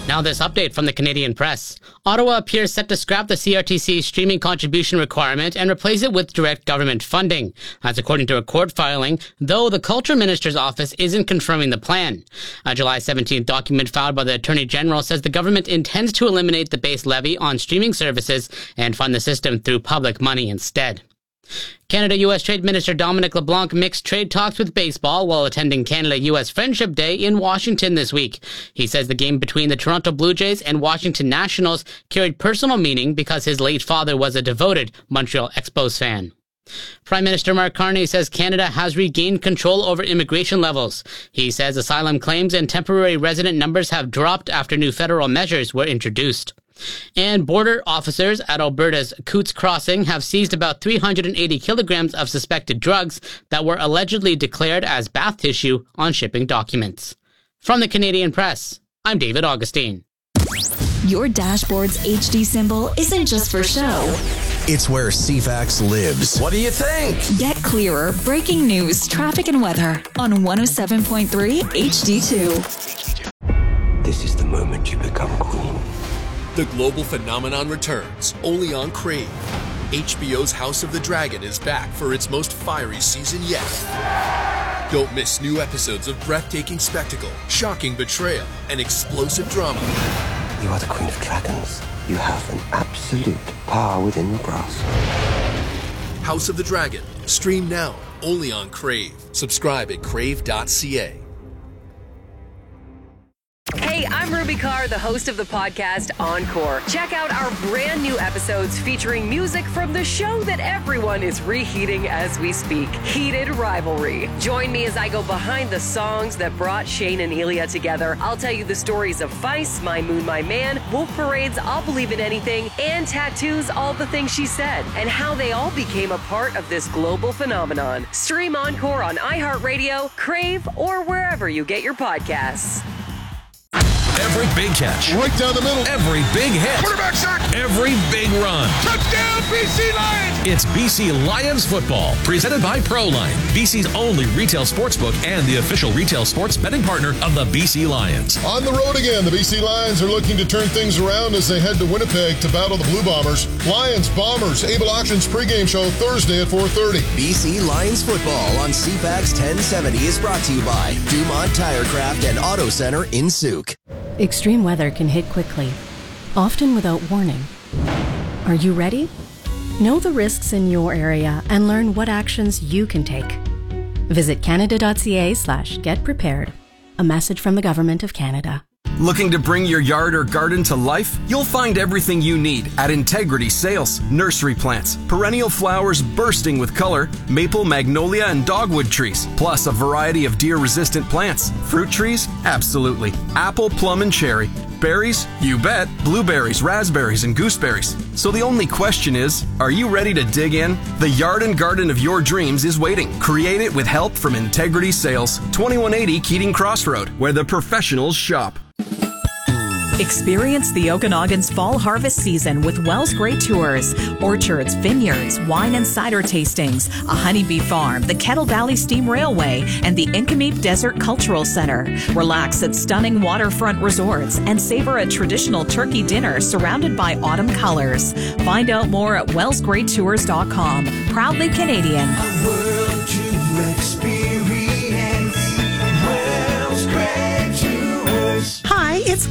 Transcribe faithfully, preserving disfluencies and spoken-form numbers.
Now this update from the Canadian Press. Ottawa appears set to scrap the C R T C streaming contribution requirement and replace it with direct government funding. That's according to a court filing, though the Culture Minister's office isn't confirming the plan. A July seventeenth document filed by the Attorney General says the government intends to eliminate the base levy on streaming services and fund the system through public money instead. Canada-U S Trade Minister Dominic LeBlanc mixed trade talks with baseball while attending Canada-U S Friendship Day in Washington this week. He says the game between the Toronto Blue Jays and Washington Nationals carried personal meaning because his late father was a devoted Montreal Expos fan. Prime Minister Mark Carney says Canada has regained control over immigration levels. He says asylum claims and temporary resident numbers have dropped after new federal measures were introduced. And border officers at Alberta's Coots Crossing have seized about three hundred eighty kilograms of suspected drugs that were allegedly declared as bath tissue on shipping documents. From the Canadian Press, I'm David Augustine. Your dashboard's H D symbol isn't just for show. It's where C FAX lives. What do you think? Get clearer breaking news, traffic, and weather on one oh seven point three H D two. This is the moment you become queen. The global phenomenon returns, only on Crave. H B O's House of the Dragon is back for its most fiery season yet. Don't miss new episodes of breathtaking spectacle, shocking betrayal, and explosive drama. You are the Queen of Dragons. You have an absolute power within your grasp. House of the Dragon. Stream now, only on Crave. Subscribe at crave dot c a. Hey, I'm Ruby Carr, the host of the podcast Encore. Check out our brand new episodes featuring music from the show that everyone is reheating as we speak, Heated Rivalry. Join me as I go behind the songs that brought Shane and Elia together. I'll tell you the stories of Feist, My Moon, My Man, Wolf Parade's I'll Believe in Anything, and Tattoo's All the Things She Said, and how they all became a part of this global phenomenon. Stream Encore on iHeartRadio, Crave, or wherever you get your podcasts. Every big catch. Right down the middle. Every big hit. Quarterback sack. Every big run. Touchdown, B C Lions! It's B C Lions football, presented by Proline, B C's only retail sportsbook and the official retail sports betting partner of the B C Lions. On the road again, the B C Lions are looking to turn things around as they head to Winnipeg to battle the Blue Bombers. Lions, Bombers, Able Auctions pregame show Thursday at four thirty. B C Lions football on C FAX ten seventy is brought to you by Dumont Tirecraft and Auto Center in Souk. Extreme weather can hit quickly, often without warning. Are you ready? Know the risks in your area and learn what actions you can take. Visit canada.ca slash get prepared. A message from the Government of Canada. Looking to bring your yard or garden to life? You'll find everything you need at Integrity Sales. Nursery plants, perennial flowers bursting with color, maple, magnolia, and dogwood trees, plus a variety of deer-resistant plants. Fruit trees? Absolutely. Apple, plum, and cherry. Berries? You bet. Blueberries, raspberries, and gooseberries. So the only question is, are you ready to dig in? The yard and garden of your dreams is waiting. Create it with help from Integrity Sales. twenty-one eighty Keating Crossroad, where the professionals shop. Experience the Okanagan's fall harvest season with Wells Great Tours. Orchards, vineyards, wine and cider tastings, a honeybee farm, the Kettle Valley Steam Railway, and the Inkameep Desert Cultural Center. Relax at stunning waterfront resorts and savor a traditional turkey dinner surrounded by autumn colors. Find out more at wells great tours dot com. Proudly Canadian. A world to experience. Wells Great Tours. Hi, it's